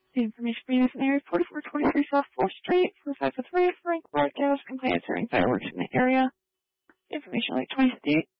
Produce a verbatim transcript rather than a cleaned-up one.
The information being is in area forty-four twenty-three South fourth Street, four five four three, Frank Broadcast, complaints during fireworks in the area. Information like twenty-eight